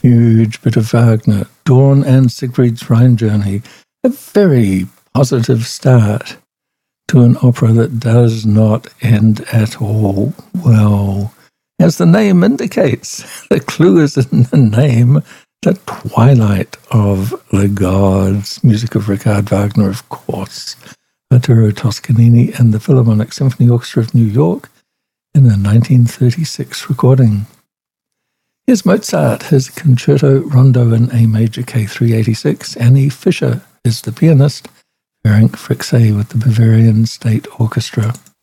huge bit of Wagner, Dawn and Siegfried's Rhine Journey, a very positive start to an opera that does not end at all well. As the name indicates, the clue is in the name, the twilight of the gods. Music of Richard Wagner, of course. Arturo Toscanini and the Philharmonic Symphony Orchestra of New York in the 1936 recording. Here's Mozart, his Concerto Rondo in A Major K386. Annie Fischer is the pianist, Ferenc Frixe with the Bavarian State Orchestra.